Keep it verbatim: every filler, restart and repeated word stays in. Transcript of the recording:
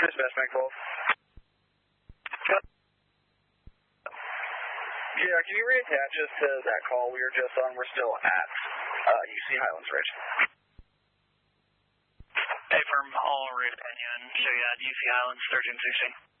Dispatch, Bank twelve. Yeah, can you reattach us to that call we were just on? We're still at uh, U C Highlands Ridge. Affirm, all read opinion. So yeah, U C Highlands, thirteen sixteen.